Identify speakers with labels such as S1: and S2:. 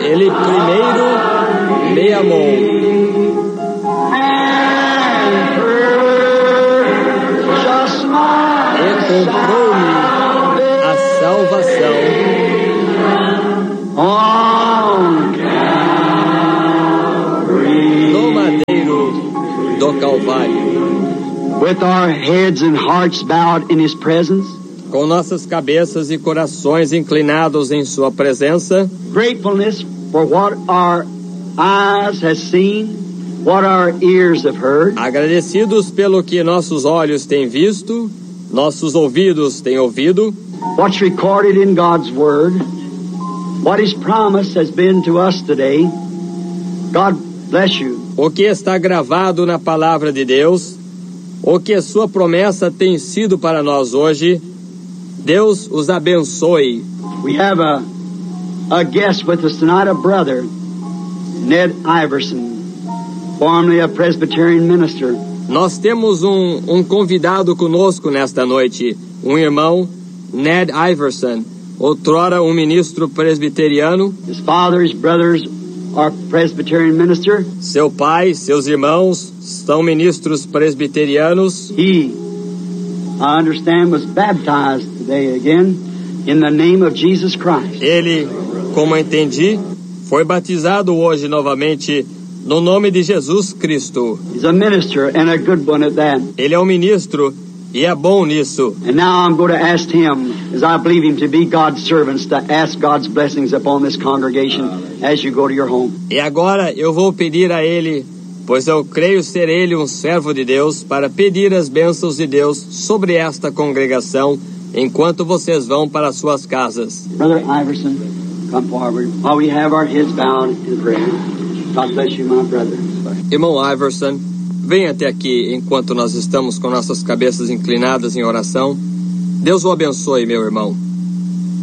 S1: Ele primeiro me amou. E comprou-me a salvação no madeiro do Calvário.
S2: With our heads and hearts bowed in His presence,
S1: com nossas cabeças e corações inclinados em sua presença,
S2: gratefulness for what our eyes have seen, what our ears have heard,
S1: agradecidos pelo que nossos olhos têm visto, nossos ouvidos têm ouvido,
S2: what's recorded in God's Word, what His promise has been to us today. God bless you.
S1: O que está gravado na palavra de Deus, o que sua promessa tem sido para nós hoje. Deus os abençoe.
S2: We have a guest with us tonight, a brother, Ned Iverson, formerly a Presbyterian minister.
S1: Nós temos um convidado conosco nesta noite, um irmão, Ned Iverson, outrora um ministro presbiteriano.
S2: His father, his brothers are Presbyterian minister.
S1: Seu pai, seus irmãos são ministros presbiterianos.
S2: He, I understand, was baptized today again in the name of Jesus Christ.
S1: Ele, como entendi, foi batizado hoje novamente no nome de Jesus Cristo.
S2: He's a minister and a good one at that.
S1: Ele é um ministro e é bom nisso.
S2: And now I'm going to ask him, as I believe him to be God's servants, to ask God's blessings upon this congregation as you go to your home.
S1: E agora eu vou pedir a ele, pois eu creio ser ele um servo de Deus, para pedir as bênçãos de Deus sobre esta congregação enquanto vocês vão para suas casas.
S2: Brother Iverson, come forward while we have our heads bowed in prayer. God bless you, my brother.
S1: Irmão Iverson, venha até aqui enquanto nós estamos com nossas cabeças inclinadas em oração. Deus o abençoe, meu irmão.